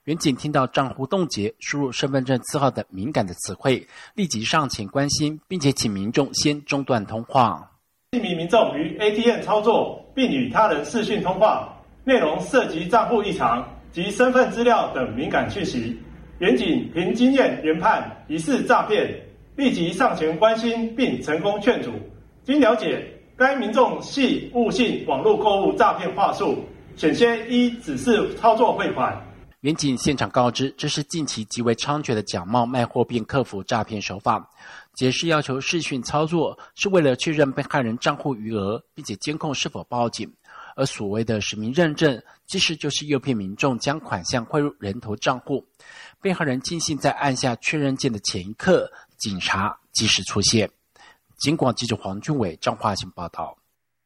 远警听到账户冻结、输入身份证字号等敏感的词汇，立即上前关心，并且请民众先中断通话。 一名民众于 ATM 操作并与他人视讯通话，内容涉及账户异常及身份资料等敏感讯息，远警凭经验研判疑似诈骗，立即上前关心并成功劝阻。经了解，该民众系误信网络购物诈骗话术，险些依指示操作汇款。 远警现场告知，这是近期极为猖獗的假冒卖货并客服诈骗手法。解释要求视讯操作是为了确认被害人账户余额，并且监控是否报警。而所谓的实名认证，其实就是诱骗民众将款项汇入人头账户。被害人庆幸在按下确认键的前一刻，警察及时出现。警广记者黄俊伟、彰化县报道。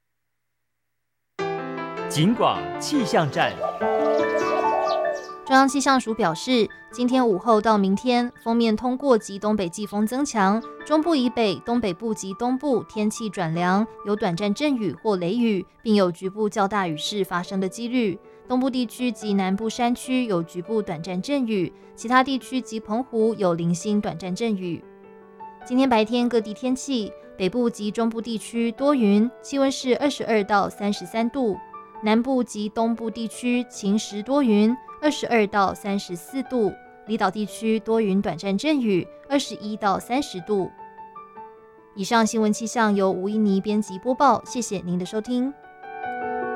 警广气象站。 中央气象署表示，今天午后到明天，锋面通过及东北季风增强，中部以北、东北部及东部天气转凉，有短暂阵雨或雷雨，并有局部较大雨势发生的几率。东部地区及南部山区有局部短暂阵雨，其他地区及澎湖有零星短暂阵雨。今天白天各地天气，北部及中部地区多云，气温是22到33度；南部及东部地区晴时多云，22到34度；离岛地区多云短暂阵雨，21到30度。以上新闻气象由吴依妮编辑播报，谢谢您的收听。